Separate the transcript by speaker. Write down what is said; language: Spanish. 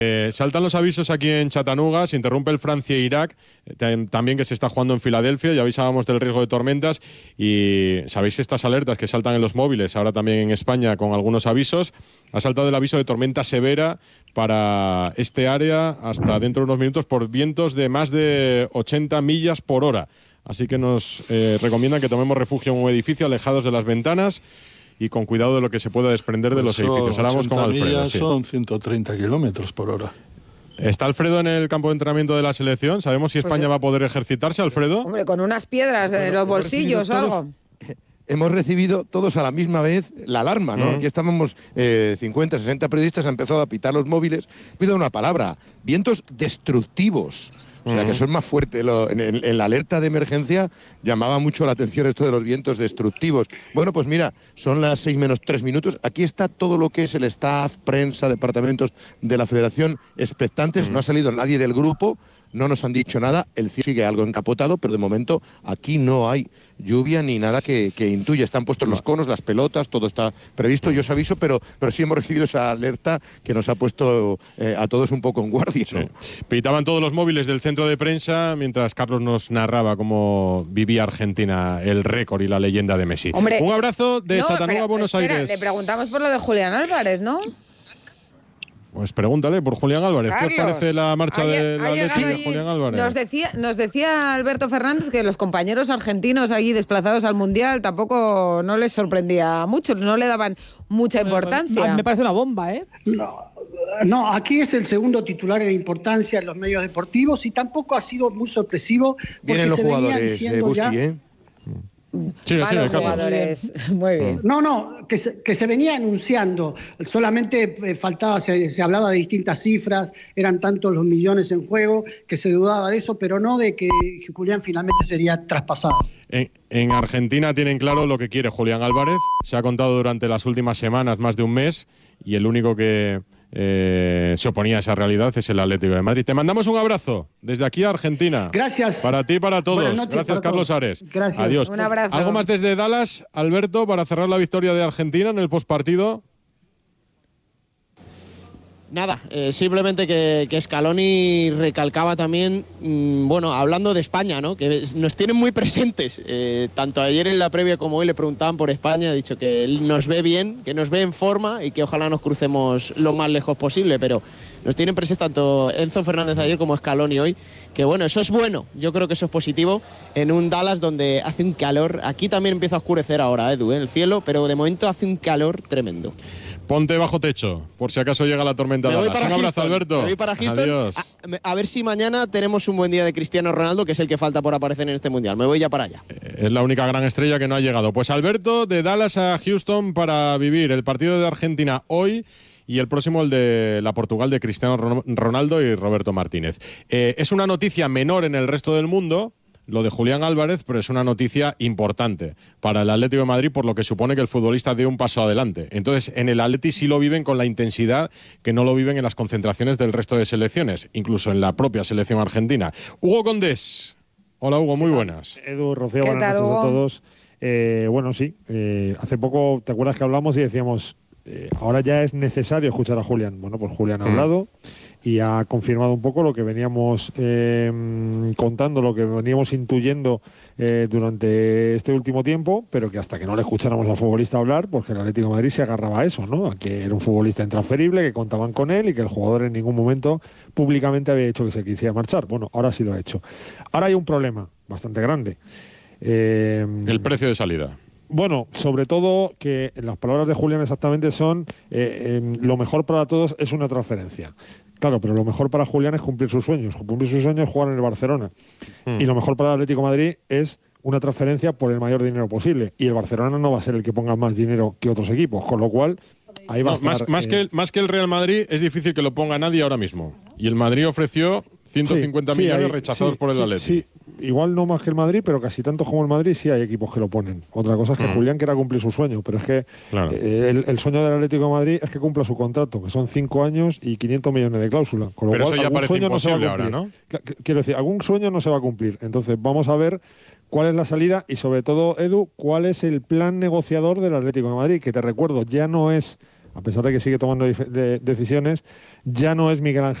Speaker 1: Saltan los avisos aquí en Chattanooga, se interrumpe el Francia-Irak, también que se está jugando en Filadelfia, ya avisábamos del riesgo de tormentas y sabéis estas alertas que saltan en los móviles, ahora también en España con algunos avisos. Ha saltado el aviso de tormenta severa para este área hasta dentro de unos minutos por vientos de más de 80 millas por hora. Así que nos recomiendan que tomemos refugio en un edificio alejados de las ventanas y con cuidado de lo que se pueda desprender de los edificios. Ahora vamos con Alfredo. Sí.
Speaker 2: Son 130 kilómetros por hora.
Speaker 1: ¿Está Alfredo en el campo de entrenamiento de la selección? ¿Sabemos si España va a poder ejercitarse, Alfredo?
Speaker 3: Hombre, con unas piedras en los bolsillos o algo.
Speaker 4: Hemos recibido todos a la misma vez la alarma, ¿no? Aquí estábamos 50, 60 periodistas, han empezado a pitar los móviles. Pido una palabra, vientos destructivos. O sea, que son más fuertes. En la alerta de emergencia llamaba mucho la atención esto de los vientos destructivos. Bueno, pues mira, son las 6 menos 3 minutos. Aquí está todo lo que es el staff, prensa, departamentos de la Federación expectantes. No ha salido nadie del grupo, no nos han dicho nada. El cielo sigue algo encapotado, pero de momento aquí no hay lluvia ni nada que intuya. Están puestos los conos, las pelotas, todo está previsto. Yo os aviso, pero sí hemos recibido esa alerta que nos ha puesto a todos un poco en guardia, ¿no?
Speaker 1: Sí. Pitaban todos los móviles del centro de prensa mientras Carlos nos narraba cómo vivía Argentina, el récord y la leyenda de Messi.
Speaker 3: Hombre,
Speaker 1: un abrazo de Chattanooga a Buenos Aires.
Speaker 3: Le preguntamos por lo de Julián Álvarez, ¿no?
Speaker 1: Pues pregúntale por Julián Álvarez.
Speaker 3: Carlos,
Speaker 1: ¿Qué os parece la marcha del Atlético de Julián Álvarez?
Speaker 3: Nos decía Alberto Fernández que los compañeros argentinos allí desplazados al Mundial tampoco no les sorprendía mucho, no le daban mucha importancia.
Speaker 5: A mí me parece una bomba, ¿eh?
Speaker 6: No, aquí es el segundo titular en importancia en los medios deportivos y tampoco ha sido muy sorpresivo.
Speaker 4: Vienen los jugadores, Busti, ¿eh?
Speaker 1: Sí,
Speaker 3: Malos jugadores. Muy bien.
Speaker 6: Que se venía anunciando. Solamente faltaba, se hablaba de distintas cifras, eran tantos los millones en juego, que se dudaba de eso, pero no de que Julián finalmente sería traspasado.
Speaker 1: En Argentina tienen claro lo que quiere Julián Álvarez. Se ha contado durante las últimas semanas, más de un mes, y el único que se oponía a esa realidad es el Atlético de Madrid. Te mandamos un abrazo desde aquí a Argentina.
Speaker 6: Gracias.
Speaker 1: Para ti y para todos. Gracias,
Speaker 6: para
Speaker 1: Carlos
Speaker 6: todos.
Speaker 1: Ares.
Speaker 6: Gracias.
Speaker 1: Adiós.
Speaker 3: Un abrazo.
Speaker 1: ¿Algo más desde Dallas, Alberto, para cerrar la victoria de Argentina en el postpartido?
Speaker 7: Nada, simplemente que Scaloni recalcaba también, bueno, hablando de España, ¿no? Que nos tienen muy presentes. Tanto ayer en la previa como hoy le preguntaban por España, ha dicho que él nos ve bien, que nos ve en forma y que ojalá nos crucemos lo más lejos posible, pero nos tienen presentes tanto Enzo Fernández ayer como Scaloni hoy, que bueno, eso es bueno, yo creo que eso es positivo en un Dallas donde hace un calor, aquí también empieza a oscurecer ahora, Edu, el cielo, pero de momento hace un calor tremendo.
Speaker 1: Ponte bajo techo, por si acaso llega la tormenta.
Speaker 7: Me voy para
Speaker 1: un abrazo, Alberto.
Speaker 7: Me voy para Houston.
Speaker 1: Adiós.
Speaker 7: A ver si mañana tenemos un buen día de Cristiano Ronaldo, que es el que falta por aparecer en este Mundial. Me voy ya para allá.
Speaker 1: Es la única gran estrella que no ha llegado. Pues Alberto, de Dallas a Houston para vivir el partido de Argentina hoy y el próximo, el de la Portugal de Cristiano Ronaldo y Roberto Martínez. Es una noticia menor en el resto del mundo, lo de Julián Álvarez, pero es una noticia importante para el Atlético de Madrid, por lo que supone que el futbolista dé un paso adelante. Entonces, en el Atleti sí lo viven con la intensidad que no lo viven en las concentraciones del resto de selecciones, incluso en la propia selección argentina. Hugo Condés. Hola, Hugo, muy buenas.
Speaker 8: Edu, Rocío, buenas noches a todos. Bueno, sí, hace poco, ¿te acuerdas que hablamos y decíamos, ahora ya es necesario escuchar a Julián? Bueno, pues Julián ha hablado y ha confirmado un poco lo que veníamos contando, lo que veníamos intuyendo durante este último tiempo, pero que hasta que no le escucháramos al futbolista hablar, pues que el Atlético de Madrid se agarraba a eso, ¿no? A que era un futbolista intransferible, que contaban con él y que el jugador en ningún momento públicamente había dicho que se quisiera marchar. Bueno, ahora sí lo ha hecho. Ahora hay un problema bastante grande.
Speaker 1: El precio de salida.
Speaker 8: Bueno, sobre todo que las palabras de Julián exactamente son lo mejor para todos es una transferencia. Claro, pero lo mejor para Julián es cumplir sus sueños. Cumplir sus sueños es jugar en el Barcelona. Y lo mejor para el Atlético de Madrid es una transferencia por el mayor dinero posible. Y el Barcelona no va a ser el que ponga más dinero que otros equipos, con lo cual ahí va a estar,
Speaker 1: más que el Real Madrid es difícil que lo ponga nadie ahora mismo. Y el Madrid ofreció 150 millones rechazados por el Atlético.
Speaker 8: Sí, igual no más que el Madrid, pero casi tanto como el Madrid sí hay equipos que lo ponen. Otra cosa es que Julián quiera cumplir su sueño, pero es que el sueño del Atlético de Madrid es que cumpla su contrato, que son 5 años y 500 millones de cláusula. Con lo
Speaker 1: pero
Speaker 8: cual,
Speaker 1: eso ya
Speaker 8: algún
Speaker 1: parece
Speaker 8: sueño no se va a
Speaker 1: imposible
Speaker 8: cumplir.
Speaker 1: ahora, ¿no?
Speaker 8: Quiero decir, algún sueño no se va a cumplir. Entonces vamos a ver cuál es la salida y sobre todo, Edu, cuál es el plan negociador del Atlético de Madrid, que te recuerdo, ya no es a pesar de que sigue tomando decisiones, ya no es Miguel Ángel